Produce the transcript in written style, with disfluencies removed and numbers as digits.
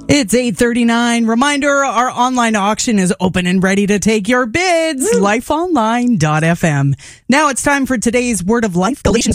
It's 8:39. Reminder, our online auction is open and ready to take your bids. Lifeonline.fm. Now it's time for today's Word of Life. Galatians